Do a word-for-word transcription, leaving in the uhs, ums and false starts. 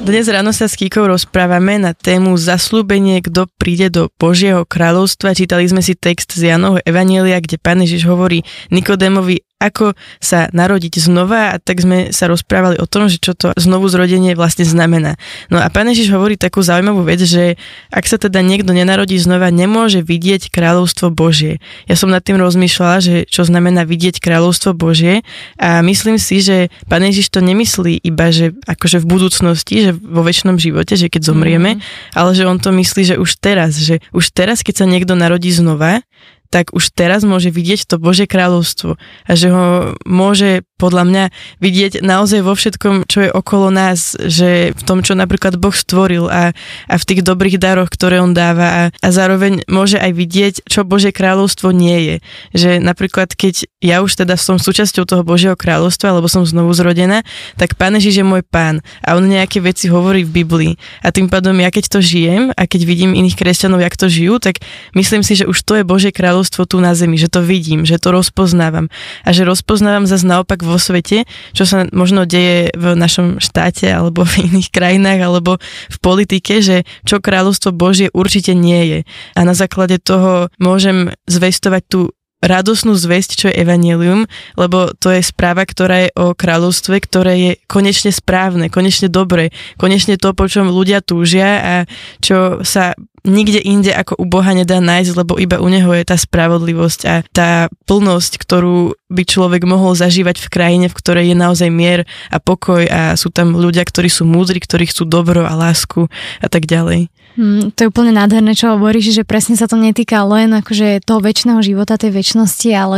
Dnes ráno sa s Kíkou rozprávame na tému zasľúbenie, kto príde do Božieho kráľovstva. Čítali sme si text z Jánovho evanjelia, kde Pán Ježiš hovorí Nikodémovi, ako sa narodiť znova, a tak sme sa rozprávali o tom, že čo to znovu zrodenie vlastne znamená. No a Pán Ježiš hovorí takú zaujímavú vec, že ak sa teda niekto nenarodí znova, nemôže vidieť kráľovstvo Božie. Ja som nad tým rozmýšľala, že čo znamená vidieť kráľovstvo Božie, a myslím si, že Pán Ježiš to nemyslí iba, že akože v budúcnosti, že vo večnom živote, že keď zomrieme, mm. ale že on to myslí, že už teraz, že už teraz, keď sa niekto narodí znova, tak už teraz môže vidieť to Božie kráľovstvo a že ho môže podľa mňa vidieť naozaj vo všetkom, čo je okolo nás, že v tom, čo napríklad Boh stvoril a, a v tých dobrých daroch, ktoré on dáva, a, a zároveň môže aj vidieť, čo Božie kráľovstvo nie je. Že napríklad, keď ja už teda som súčasťou toho Božieho kráľovstva, alebo som znovu zrodená, tak Pán Ježiš je môj Pán a on nejaké veci hovorí v Biblii. A tým pádom ja keď to žijem a keď vidím iných kresťanov, jak to žijú, tak myslím si, že už to je Božie kráľovstvo tu na zemi, že to vidím, že to rozpoznávam a že rozpoznávam zase naopak vo svete, čo sa možno deje v našom štáte alebo v iných krajinách alebo v politike, že čo kráľovstvo Božie určite nie je. A na základe toho môžem zvestovať tú radosnú zvesť, čo je evanjelium, lebo to je správa, ktorá je o kráľovstve, ktoré je konečne správne, konečne dobré, konečne to, po čom ľudia túžia a čo sa nikde inde ako u Boha nedá nájsť, lebo iba u neho je tá spravodlivosť a tá plnosť, ktorú by človek mohol zažívať v krajine, v ktorej je naozaj mier a pokoj a sú tam ľudia, ktorí sú múdri, ktorí chcú dobro a lásku a tak ďalej. Hmm, to je úplne nádherné, čo hovoríš, že presne sa to netýka len akože toho večného života, tej večnosti, ale